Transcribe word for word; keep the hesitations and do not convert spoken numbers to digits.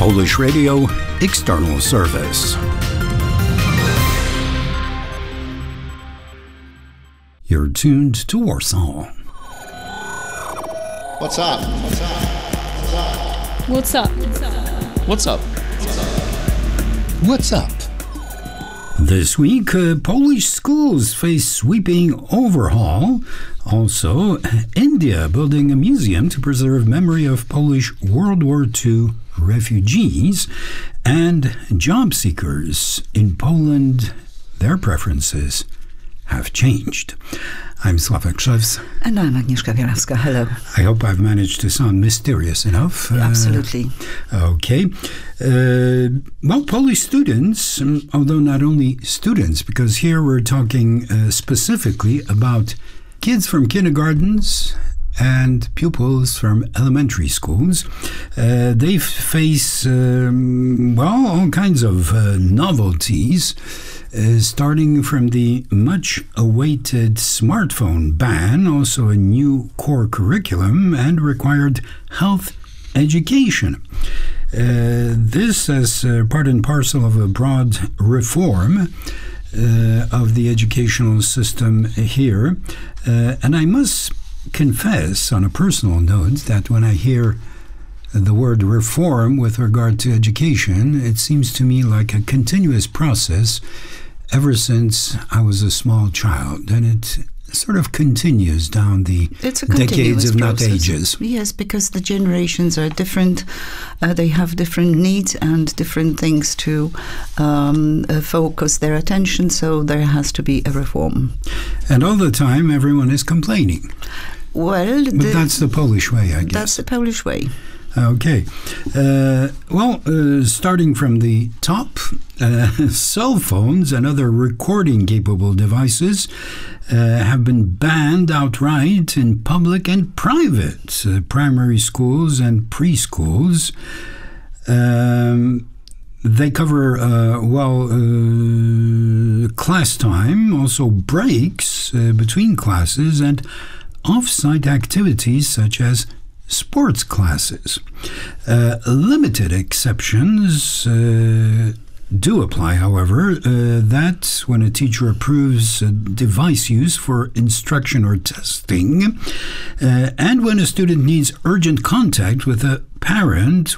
Polish Radio External Service. You're tuned to Warsaw. What's up? What's up? What's up? What's up? What's up? This week, uh, Polish schools face sweeping overhaul. Also, India building a museum to preserve memory of Polish World War Two refugees. And job seekers in Poland, their preferences have changed. I'm Sławek Szewc. And I'm Agnieszka Bielawska. Hello. I hope I've managed to sound mysterious enough. Yeah, absolutely. Uh, okay. Uh, well, Polish students, um, although not only students, because here we're talking uh, specifically about kids from kindergartens and pupils from elementary schools. Uh, they face, um, well, all kinds of uh, novelties. Uh, starting from the much-awaited smartphone ban, also a new core curriculum, and required health education. Uh, this as uh, part and parcel of a broad reform uh, of the educational system here. Uh, and I must confess, on a personal note, that when I hear the word reform with regard to education, it seems to me like a continuous process ever since I was a small child, and it sort of continues down the decades, if not ages. Yes, because the generations are different. Uh, they have different needs and different things to um, uh, focus their attention, so there has to be a reform. And all the time, everyone is complaining. Well, but the, that's the Polish way, I guess. That's the Polish way. Okay. Uh, well, uh, starting from the top, uh, cell phones and other recording-capable devices uh, have been banned outright in public and private uh, primary schools and preschools. Um, they cover, uh, well, uh, class time, also breaks uh, between classes, and off-site activities such as sports classes. Uh, limited exceptions uh, do apply, however, uh, that when a teacher approves uh, device use for instruction or testing, uh, and when a student needs urgent contact with a parent